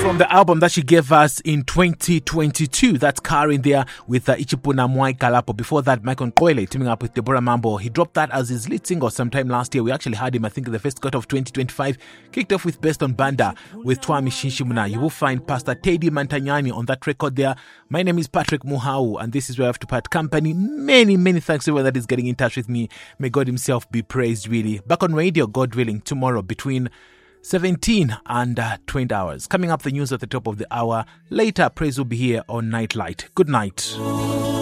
From the album that she gave us in 2022, that's Karen there with Ichipuna Mwai Kalapo. Before that, Michael Nkoile teaming up with Deborah Mambo. He dropped that as his lead single sometime last year. We actually had him, I think, in the first quarter of 2025. Kicked off with Best on Banda with Twami Shinshimuna. You will find Pastor Teddy Mantanyani on that record there. My name is Patrick Muhau, and this is where I have to part company. Many thanks to everyone that is getting in touch with me. May God himself be praised, really. Back on radio, God willing, tomorrow between 17 and 20 hours. Coming up, the news at the top of the hour. Later, praise will be here on Nightlight. Good night.